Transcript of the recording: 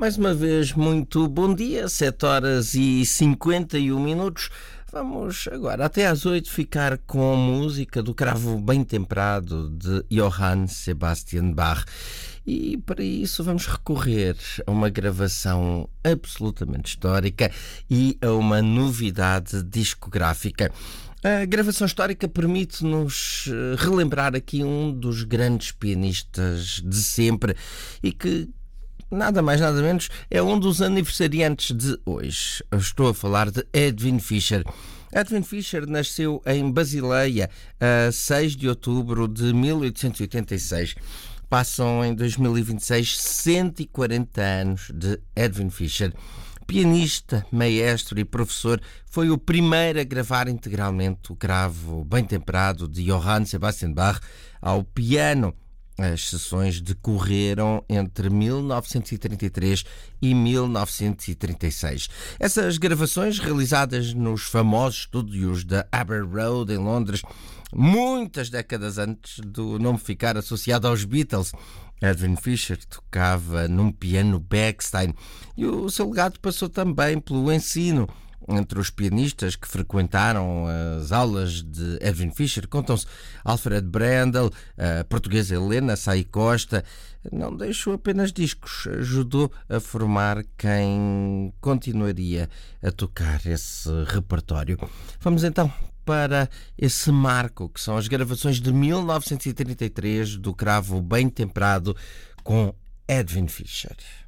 Mais uma vez, muito bom dia, 7h51. Vamos agora até às 8 ficar com a música do Cravo Bem Temprado de Johann Sebastian Bach. E para isso vamos recorrer a uma gravação absolutamente histórica e a uma novidade discográfica. A gravação histórica permite-nos relembrar aqui um dos grandes pianistas de sempre e que nada mais nada menos é um dos aniversariantes de hoje. Eu estou a falar de Edwin Fischer. Edwin Fischer nasceu em Basileia a 6 de outubro de 1886. Passam em 2026 140 anos de Edwin Fischer. Pianista, maestro e professor, foi o primeiro a gravar integralmente o Cravo Bem Temprado de Johann Sebastian Bach ao piano. As sessões decorreram entre 1933 e 1936. Essas gravações, realizadas nos famosos estúdios da Abbey Road, em Londres, muitas décadas antes do nome ficar associado aos Beatles, Edwin Fischer tocava num piano Bechstein e o seu legado passou também pelo ensino. Entre os pianistas que frequentaram as aulas de Edwin Fischer contam-se Alfred Brendel, a portuguesa Helena Sai Costa. Não deixou apenas discos, ajudou a formar quem continuaria a tocar esse repertório. Vamos então para esse marco que são as gravações de 1933 do Cravo Bem Temprado com Edwin Fischer.